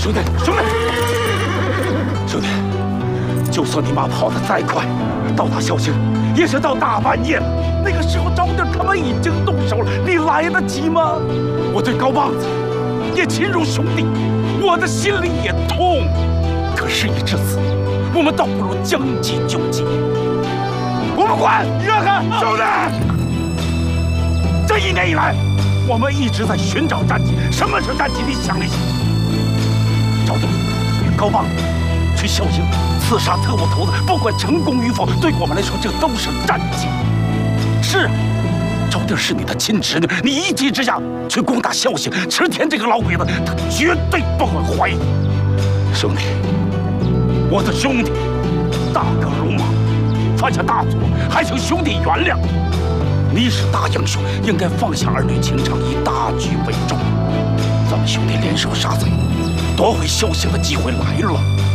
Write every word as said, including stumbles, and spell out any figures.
兄弟，兄弟，兄弟，就算你马跑得再快，到达孝兴也是到大半夜了。那个时候招弟他们已经动手了，你来得及吗？我对高棒子也亲如兄弟，我的心里也痛。可事已至此，我们倒不如将计就计。我们管，你让开，兄弟！这一年以来，我们一直在寻找战机。什么是战机？你想一想。招弟与高棒去孝兴刺杀特务头子，不管成功与否，对我们来说这都是战绩。是啊，招弟是你的亲侄女，你一急之下去攻打孝兴，池田这个老鬼子，他绝对不会怀疑。兄弟，我的兄弟，大哥鲁莽，犯下大错，还请兄弟原谅。你是大英雄，应该放下儿女情长，以大局为重。咱们兄弟联手杀贼，夺回孝兴的机会来了。